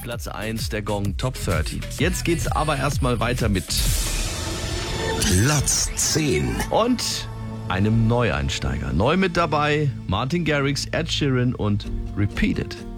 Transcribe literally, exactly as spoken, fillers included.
Platz eins der Gong Top dreißig. Jetzt geht's aber erstmal weiter mit Platz zehn. und einem Neueinsteiger. Neu mit dabei Martin Garrix, Ed Sheeran und Repeat It.